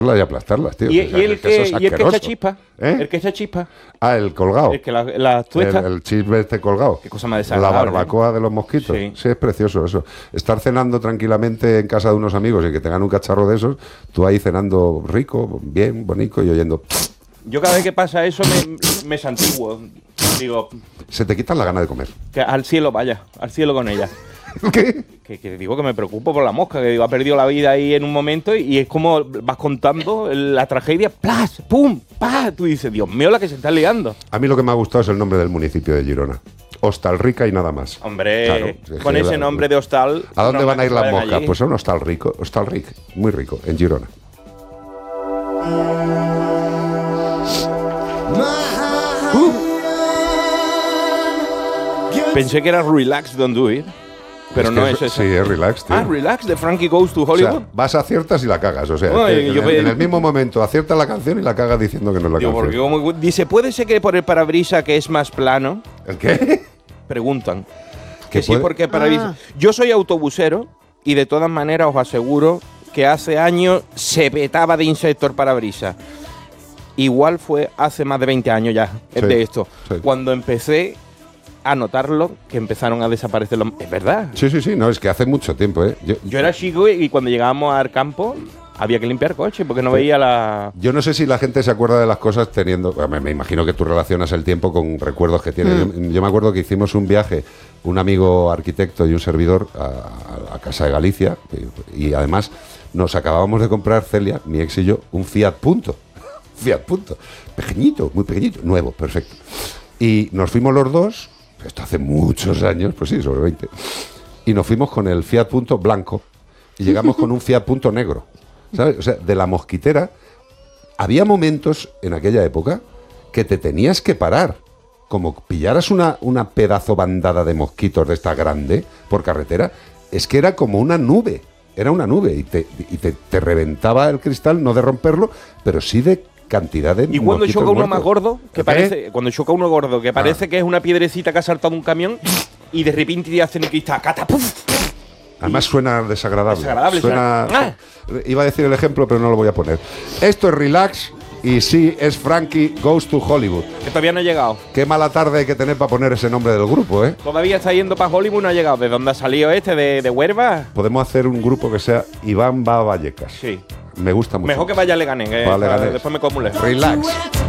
y aplastarlas, tío. ¿Y el que echa chispa? ¿Eh? El que echa chispa. Ah, el colgado. El que la tuesta. El chisme este colgado. Qué cosa más desagradable. La barbacoa de los mosquitos. Sí, es precioso eso. Estar cenando tranquilamente en casa de unos amigos y que tengan un cacharro de esos, tú ahí cenando rico, bien, bonito y oyendo... Yo cada vez que pasa eso me santiguo. Digo... Se te quitan la gana de comer. Que al cielo vaya, al cielo con ella. ¿Qué? Que digo que me preocupo por la mosca, que digo, ha perdido la vida ahí en un momento y es como vas contando la tragedia, ¡plas! ¡Pum! ¡Pah! Tú dices, Dios mío, la que se está liando. A mí lo que me ha gustado es el nombre del municipio de Girona. Hostalrica y nada más. Hombre, claro, con ese nombre de hostal... ¿A dónde van a ir las moscas? Allí. Pues a un Hostalric, muy rico, en Girona. Pensé que era Relax, Don't Do It. Pero no es eso. Sí, es Relax, tío. Ah, Relax, de Frankie Goes to Hollywood. O sea, vas, aciertas y la cagas. O sea, Ay, en el mismo momento aciertas la canción y la cagas diciendo que no es la Digo, canción. porque dice, ¿puede ser que por el parabrisas que es más plano? ¿El qué? Preguntan. Que sí, puede? porque el parabrisas... Yo soy autobusero y de todas maneras os aseguro que hace años se petaba de insectos el parabrisas. Igual fue hace más de 20 años ya de esto. Sí. Cuando empecé a notarlo, que empezaron a desaparecer los... Es verdad. Sí, no, es que hace mucho tiempo, ¿eh? Yo era chico y cuando llegábamos al campo había que limpiar coche porque no veía la... Yo no sé si la gente se acuerda de las cosas teniendo... Me imagino que tú relacionas el tiempo con recuerdos que tienes. Yo me acuerdo que hicimos un viaje, un amigo arquitecto y un servidor, a Casa de Galicia y además nos acabábamos de comprar, Celia, mi ex y yo, un Fiat Punto. Fiat Punto. Pequeñito, muy pequeñito, nuevo, perfecto. Y nos fuimos los dos, esto hace muchos años, pues sí, sobre 20, y nos fuimos con el Fiat Punto blanco y llegamos con un Fiat Punto negro, ¿sabes? O sea, de la mosquitera, había momentos en aquella época que te tenías que parar, como pillaras una pedazo bandada de mosquitos de esta grande por carretera, es que era como una nube, y te reventaba el cristal, no de romperlo, pero sí de cantidad de Y cuando mosquitos choca uno muertos. más gordo, que parece, cuando choca uno gordo, que parece que es una piedrecita que ha saltado un camión y de repente te hacen el cristal, ¡catapuf! Además suena desagradable. Suena... Iba a decir el ejemplo, pero no lo voy a poner. Esto es Relax y sí, es Frankie Goes to Hollywood. Que todavía no ha llegado. Qué mala tarde hay que tener para poner ese nombre del grupo, ¿eh? Todavía está yendo para Hollywood, no ha llegado. ¿De dónde ha salido este? ¿De Huerva? Podemos hacer un grupo que sea Iván va a Vallecas. Sí. Me gusta mucho. Mejor que vaya a Leganés. Vale, Después me como un lejos. Relax.